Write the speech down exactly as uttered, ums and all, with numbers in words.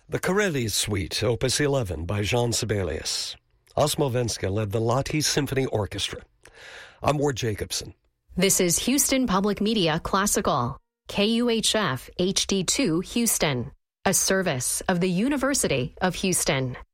The Corelli Suite, Opus eleven by Jean Sibelius. Osmo Venska led the Lahti Symphony Orchestra. I'm Ward Jacobson. This is Houston Public Media Classical, K U H F H D two Houston, a service of the University of Houston.